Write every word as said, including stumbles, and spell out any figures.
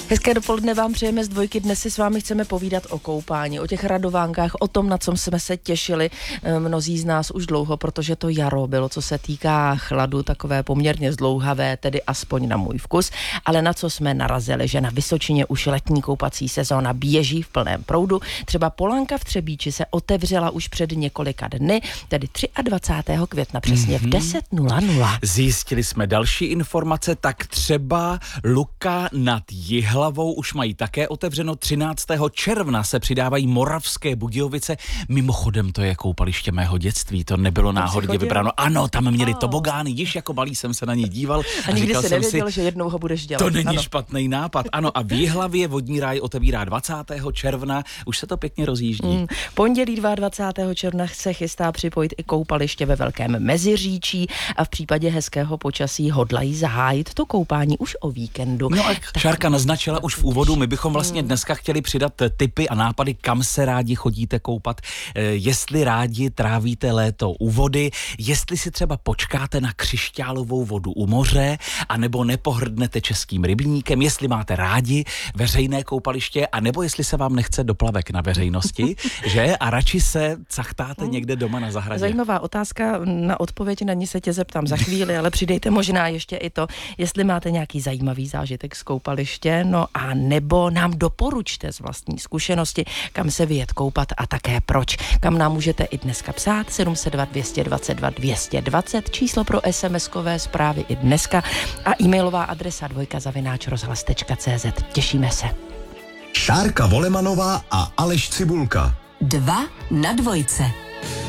Hezké dopoledne vám přejeme z Dvojky. Dnes si s vámi chceme povídat o koupání, o těch radovánkách, o tom, na co jsme se těšili mnozí z nás už dlouho, protože to jaro bylo, co se týká chladu, takové poměrně zdlouhavé, tedy aspoň na můj vkus, ale na co jsme narazili, že na Vysočině už letní koupací sezóna běží v plném proudu. Třeba Polanka v Třebíči se otevřela už před několika dny, tedy dvacátého třetího května, přesně v deset nula nula. Zjistili jsme další informace, tak třeba Luka nad Jihlavou už mají také otevřeno. třináctého června se přidávají Moravské Budějovice. Mimochodem, to je koupaliště mého dětství, to nebylo náhodně vybráno. Ano, tam měli oh. tobogány, již jako malý jsem se na ně díval. A, a nikdy si nevěděl, si, že jednou ho budeš dělat. To není ano. špatný nápad. Ano, a v Jihlavě vodní ráj otevírá dvacátého června. Už se to pěkně rozjíždí. Mm. Pondělí dvacátého druhého června se chystá připojit i koupaliště ve Velkém Meziříčí a v případě hezkého počasí hodlají zahájit to koupání už o víkendu. No a Šárka naznačila už v úvodu, my bychom vlastně dneska chtěli přidat tipy a nápady, kam se rádi chodíte koupat, jestli rádi trávíte léto u vody, jestli si třeba počkáte na křišťálovou vodu u moře, anebo nepohrdnete českým rybníkem, jestli máte rádi veřejné koupaliště, anebo jestli se vám nechce do plavek na veřejnosti, že? A radši se cachtáte někde doma na zahradě. Zajímavá otázka, na odpověď na ní se tě zeptám za chvíli, ale přidejte možná ještě i to, jestli máte nějaký zajímavý zážitek z koupaliště, no a nebo nám doporučte z vlastní zkušenosti, kam se vyjet koupat a také proč. Kam nám můžete i dneska psát sedm set dva, dvě stě dvacet dva, dvě stě dvacet, číslo pro es em eskové zprávy i dneska a e-mailová adresa dvojka zavináč rozhlas tečka cé zet. Těšíme se. Šárka Volemanová a Aleš Cibulka. Dva na dvojce.